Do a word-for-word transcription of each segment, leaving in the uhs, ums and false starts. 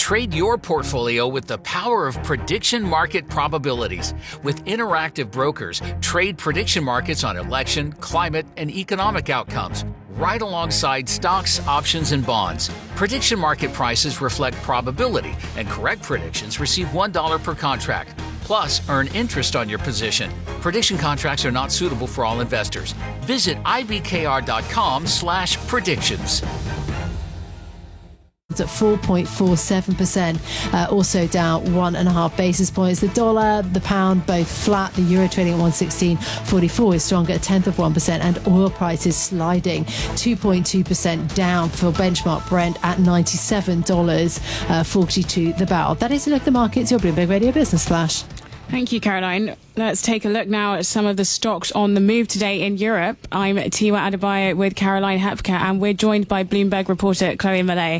Trade your portfolio with the power of prediction market probabilities. With interactive brokers, trade prediction markets on election, climate, and economic outcomes, right alongside stocks, options, and bonds. Prediction market prices reflect probability, and correct predictions receive one dollar per contract. Plus, earn interest on your position. Prediction contracts are not suitable for all investors. Visit ibkr.com slash predictions. It's at four point four seven percent, uh, also down one and a half basis points. The dollar, the pound, both flat. The euro trading at one sixteen forty-four is stronger, a tenth of one percent, and oil prices sliding two point two percent down for benchmark Brent at ninety-seven dollars forty-two the barrel. That is a look at the markets, your Bloomberg Radio Business Flash. Thank you, Caroline. Let's take a look now at some of the stocks on the move today in Europe. I'm Tiwa Adebayo with Caroline Hepker, and we're joined by Bloomberg reporter Chloe Mallet.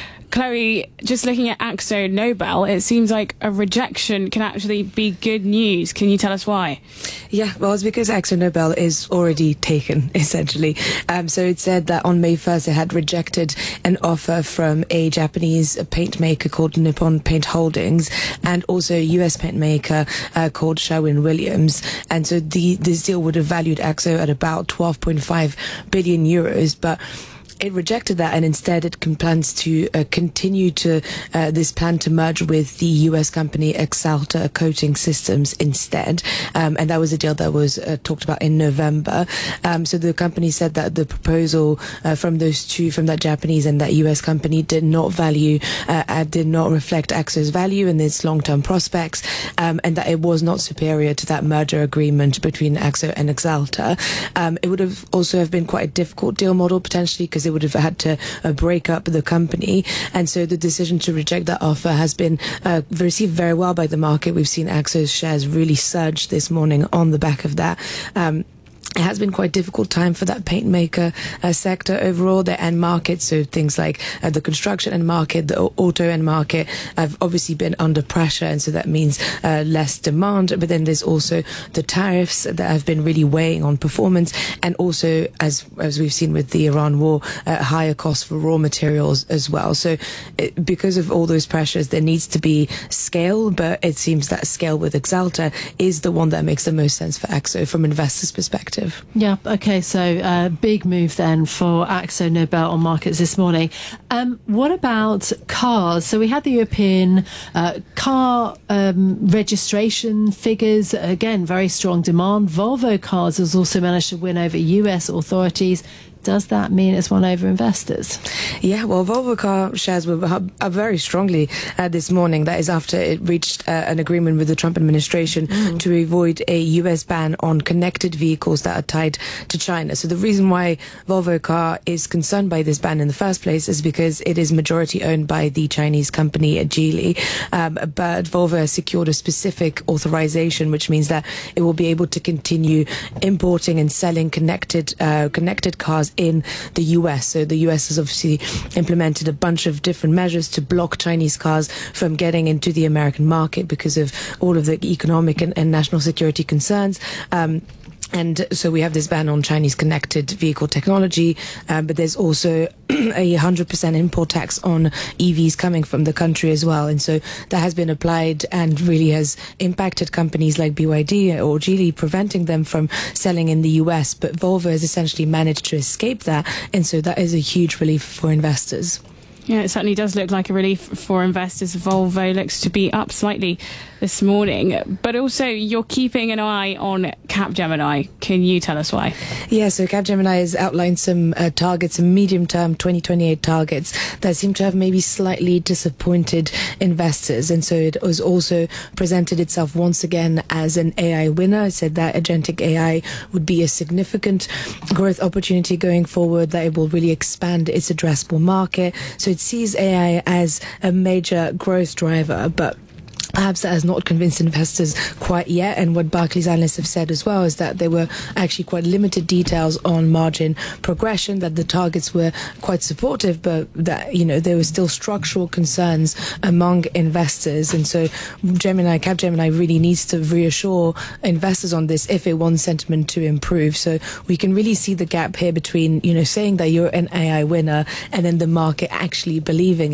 Chloe, just looking at Akzo Nobel, it seems like a rejection can actually be good news. Can you tell us why? Yeah, well, it's because Akzo Nobel is already taken, essentially. Um, so it said that on May first, it had rejected an offer from a Japanese paint maker called Nippon Paint Holdings and also a U S paint maker uh, called Sherwin-Williams. And so the this deal would have valued Akzo at about twelve point five billion euros, but it rejected that, and instead it plans to uh, continue to uh, this plan to merge with the U S company Axalta Coating Systems instead, um, and that was a deal that was uh, talked about in November. Um, so the company said that the proposal uh, from those two, from that Japanese and that U S company, did not value, uh, did not reflect Akzo's value and its long-term prospects, um, and that it was not superior to that merger agreement between Akzo and Axalta. Um, it would have also have been quite a difficult deal model potentially, because it would have had to uh, break up the company, and so the decision to reject that offer has been uh, received very well by the market. We've seen Akzo's shares really surge this morning on the back of that. Um, It has been quite a difficult time for that paint maker uh, sector overall, their end markets. So things like uh, the construction end market, the auto end market have obviously been under pressure. And so that means uh, less demand. But then there's also the tariffs that have been really weighing on performance. And also, as as we've seen with the Iran war, uh, higher costs for raw materials as well. So it, because of all those pressures, there needs to be scale. But it seems that scale with Axalta is the one that makes the most sense for Akzo from investors' perspective. Yeah, okay, so uh, big move then for Akzo Nobel on markets this morning. Um, what about cars? So we had the European uh, car um, registration figures. Again, very strong demand. Volvo Cars has also managed to win over U S authorities. Does that mean it's won over investors? Yeah, well, Volvo car shares were up, up very strongly uh, this morning. That is after it reached uh, an agreement with the Trump administration mm. to avoid a U S ban on connected vehicles that are tied to China. So the reason why Volvo car is concerned by this ban in the first place is because it is majority owned by the Chinese company Geely. Um, but Volvo has secured a specific authorization, which means that it will be able to continue importing and selling connected uh, connected cars in the U S. So the U S has obviously implemented a bunch of different measures to block Chinese cars from getting into the American market because of all of the economic and, and national security concerns. Um, And so we have this ban on Chinese connected vehicle technology, uh, but there's also a one hundred percent import tax on E Vs coming from the country as well. And so that has been applied and really has impacted companies like B Y D or Geely, preventing them from selling in the U S. But Volvo has essentially managed to escape that. And so that is a huge relief for investors. Yeah, it certainly does look like a relief for investors. Volvo looks to be up slightly this morning, but also you're keeping an eye on Capgemini. Can you tell us why? Yeah, so Capgemini has outlined some uh, targets, some medium-term twenty twenty-eight targets that seem to have maybe slightly disappointed investors. And so it was also presented itself once again as an A I winner. It said that agentic A I would be a significant growth opportunity going forward, that it will really expand its addressable market. So it sees A I as a major growth driver, but perhaps that has not convinced investors quite yet. And what Barclays analysts have said as well is that there were actually quite limited details on margin progression, that the targets were quite supportive, but that, you know, there were still structural concerns among investors. And so Gemini, Capgemini really needs to reassure investors on this if it wants sentiment to improve. So we can really see the gap here between, you know, saying that you're an A I winner and then the market actually believing